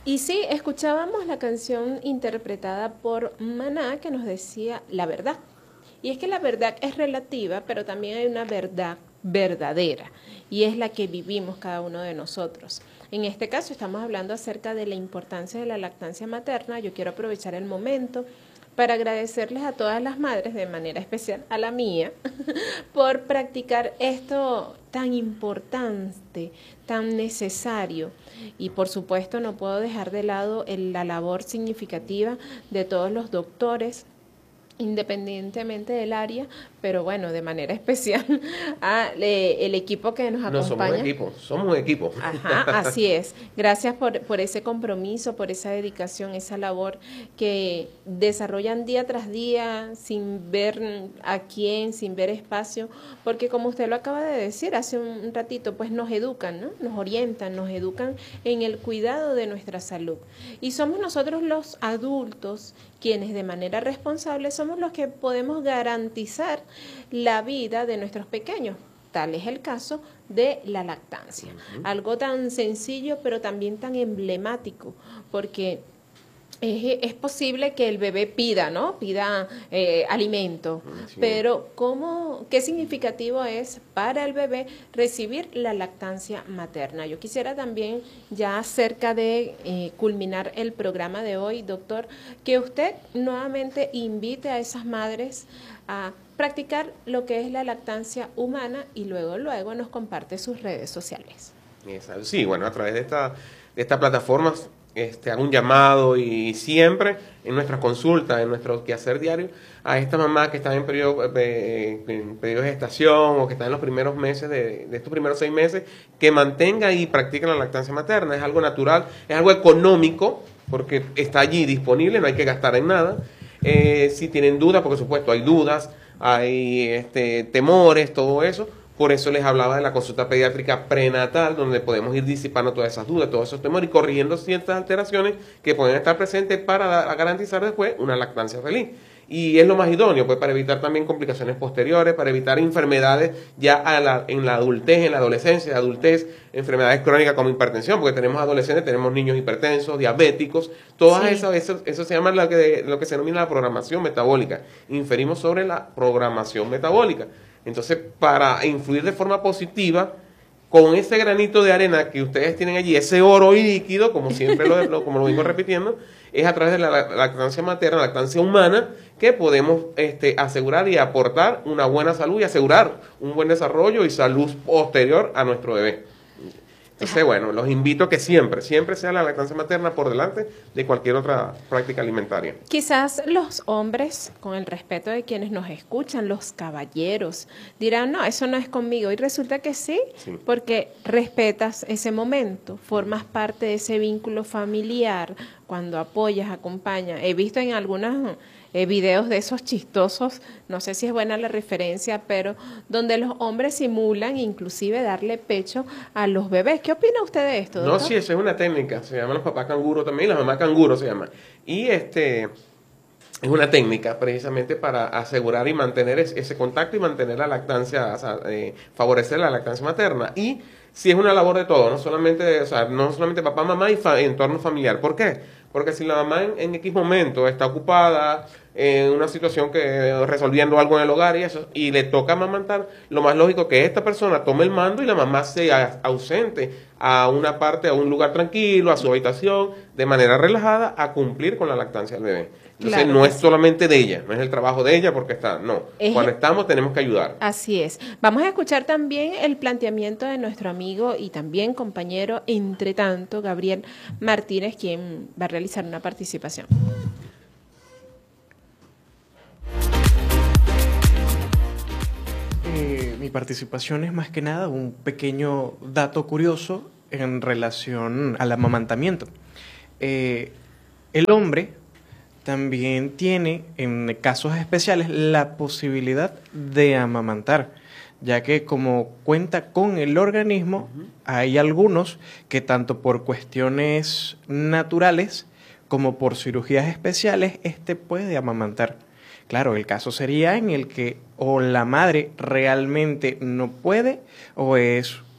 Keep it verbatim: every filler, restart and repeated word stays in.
Y sí, escuchábamos la canción interpretada por Maná que nos decía la verdad. Y es que la verdad es relativa, pero también hay una verdad verdadera, y es la que vivimos cada uno de nosotros. En este caso estamos hablando acerca de la importancia de la lactancia materna. Yo quiero aprovechar el momento para agradecerles a todas las madres, de manera especial a la mía, por practicar esto tan importante, tan necesario. Y por supuesto no puedo dejar de lado el, la labor significativa de todos los doctores, independientemente del área, pero bueno, de manera especial a le, el equipo que nos acompaña. No, somos un equipo, somos un equipo. Ajá, así es. Gracias por, por ese compromiso, por esa dedicación, esa labor que desarrollan día tras día, sin ver a quién, sin ver espacio, porque como usted lo acaba de decir hace un ratito, pues nos educan, ¿no? Nos orientan, nos educan en el cuidado de nuestra salud. Y somos nosotros los adultos quienes de manera responsable somos los que podemos garantizar la vida de nuestros pequeños. Tal es el caso de la lactancia. Uh-huh. Algo tan sencillo, pero también tan emblemático, porque es, es posible que el bebé pida, ¿no? Pida eh, alimento, sí. Pero ¿cómo, qué significativo es para el bebé recibir la lactancia materna? Yo quisiera también, ya cerca de eh, culminar el programa de hoy, doctor, que usted nuevamente invite a esas madres a practicar lo que es la lactancia humana y luego, luego nos comparte sus redes sociales. Sí, bueno, a través de esta, de esta plataforma este, hago un llamado y siempre en nuestras consultas, en nuestro quehacer diario, a estas mamás que están en periodo de, en periodo de gestación o que están en los primeros meses, de, de estos primeros seis meses, que mantengan y practiquen la lactancia materna. Es algo natural, es algo económico, porque está allí disponible, no hay que gastar en nada. Eh, si tienen dudas, por supuesto, hay dudas, hay este, temores, todo eso. Por eso les hablaba de la consulta pediátrica prenatal, donde podemos ir disipando todas esas dudas, todos esos temores y corrigiendo ciertas alteraciones que pueden estar presentes para garantizar después una lactancia feliz. Y es lo más idóneo, pues, para evitar también complicaciones posteriores, para evitar enfermedades ya a la, en la adultez, en la adolescencia, adultez, enfermedades crónicas como hipertensión, porque tenemos adolescentes, tenemos niños hipertensos, diabéticos, todas sí. esas, eso, eso se llama lo que, lo que se denomina la programación metabólica. Inferimos sobre la programación metabólica. Entonces, para influir de forma positiva, con ese granito de arena que ustedes tienen allí, ese oro líquido, como siempre lo, lo, como lo vengo repitiendo, es a través de la lactancia materna, la lactancia humana, que podemos este, asegurar y aportar una buena salud y asegurar un buen desarrollo y salud posterior a nuestro bebé. Entonces, bueno, los invito a que siempre, siempre sea la lactancia materna por delante de cualquier otra práctica alimentaria. Quizás los hombres, con el respeto de quienes nos escuchan, los caballeros, dirán, no, eso no es conmigo. Y resulta que sí, sí, porque respetas ese momento, formas parte de ese vínculo familiar, cuando apoyas, acompañas. He visto en algunas eh, videos de esos chistosos, no sé si es buena la referencia, pero donde los hombres simulan inclusive darle pecho a los bebés. ¿Qué opina usted de esto, doctor? No, sí, eso es una técnica, se llaman los papás canguro también, las mamás canguro se llama. Y este es una técnica precisamente para asegurar y mantener ese contacto y mantener la lactancia, o sea, eh, favorecer la lactancia materna. Y sí es una labor de todo, no solamente, o sea, no solamente papá, mamá y fa entorno familiar. ¿Por qué? Porque si la mamá en, en X momento está ocupada en una situación que resolviendo algo en el hogar y eso, y le toca amamantar, lo más lógico es que esta persona tome el mando y la mamá sea ausente a una parte, a un lugar tranquilo, a su habitación, de manera relajada, a cumplir con la lactancia del bebé. Entonces, claro, no es solamente de ella, no es el trabajo de ella porque está, no. Es, cuando estamos tenemos que ayudar. Así es. Vamos a escuchar también el planteamiento de nuestro amigo y también compañero, entre tanto, Gabriel Martínez, quien va a realizar una participación. Eh, mi participación es más que nada un pequeño dato curioso en relación al amamantamiento. Eh, el hombre también tiene, en casos especiales, la posibilidad de amamantar, ya que como cuenta con el organismo, uh-huh. hay algunos que tanto por cuestiones naturales como por cirugías especiales, este puede amamantar. Claro, el caso sería en el que o la madre realmente no puede o es